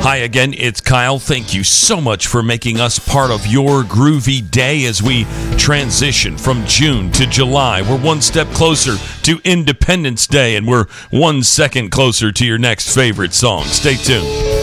Hi again, it's Kyle. Thank you so much for making us part of your groovy day as we transition from June to July. We're one step closer to Independence Day, and we're 1 second closer to your next favorite song. Stay tuned.